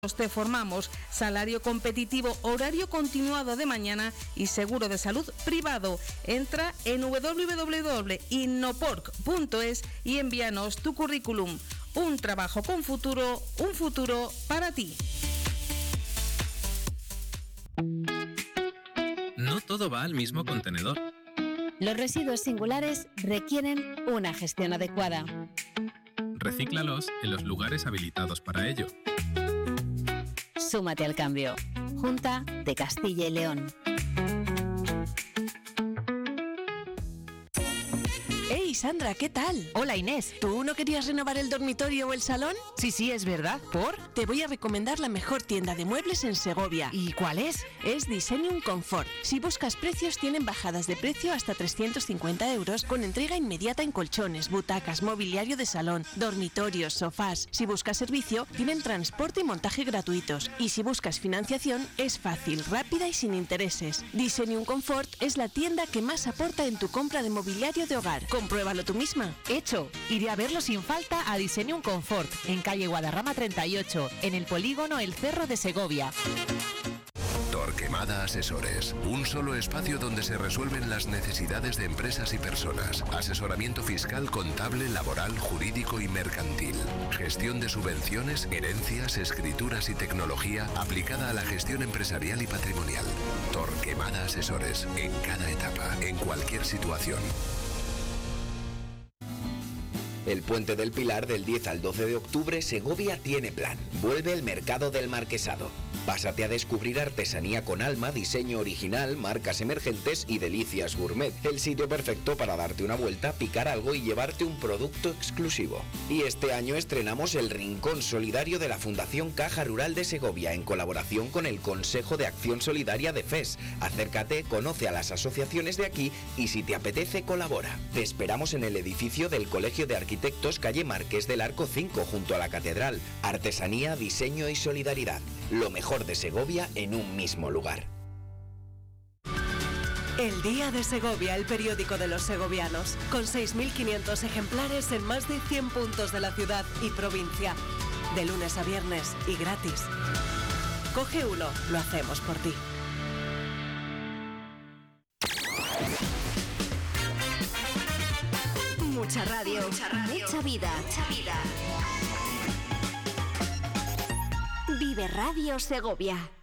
Te formamos, salario competitivo, horario continuado de mañana y seguro de salud privado. Entra en www.innoporc.es y envíanos tu currículum. Un trabajo con futuro, un futuro para ti. No todo va al mismo contenedor. Los residuos singulares requieren una gestión adecuada. Recíclalos en los lugares habilitados para ello. Súmate al cambio. Junta de Castilla y León. ¡Hey, Sandra! ¿Qué tal? Hola, Inés. ¿Tú no querías renovar el dormitorio o el salón? Sí, es verdad. ¿Por? Te voy a recomendar la mejor tienda de muebles en Segovia. ¿Y cuál es? Es Disenium Confort. Si buscas precios, tienen bajadas de precio hasta 350 euros con entrega inmediata en colchones, butacas, mobiliario de salón, dormitorios, sofás. Si buscas servicio, tienen transporte y montaje gratuitos. Y si buscas financiación, es fácil, rápida y sin intereses. Disenium Confort es la tienda que más aporta en tu compra de mobiliario de hogar. Compruébalo tú misma. Hecho. Iré a verlo sin falta a Disenium Confort, en calle Guadarrama 38, en el polígono El Cerro de Segovia. Torquemada Asesores, un solo espacio donde se resuelven las necesidades de empresas y personas. Asesoramiento fiscal, contable, laboral, jurídico y mercantil. Gestión de subvenciones, herencias, escrituras y tecnología aplicada a la gestión empresarial y patrimonial. Torquemada Asesores, en cada etapa, en cualquier situación. El Puente del Pilar del 10 al 12 de octubre, Segovia tiene plan. Vuelve el Mercado del Marquesado. Pásate a descubrir artesanía con alma, diseño original, marcas emergentes y delicias gourmet. El sitio perfecto para darte una vuelta, picar algo y llevarte un producto exclusivo. Y este año estrenamos el Rincón Solidario de la Fundación Caja Rural de Segovia en colaboración con el Consejo de Acción Solidaria de FES. Acércate, conoce a las asociaciones de aquí y si te apetece, colabora. Te esperamos en el edificio del Colegio de Arquitectos, calle Marqués del Arco 5, junto a la Catedral. Artesanía, diseño y solidaridad. Lo mejor de Segovia en un mismo lugar. El Día de Segovia, el periódico de los segovianos, con 6.500 ejemplares en más de 100 puntos de la ciudad y provincia, de lunes a viernes y gratis. Coge uno, lo hacemos por ti. Mucha radio, mucha vida. Vive Radio Segovia.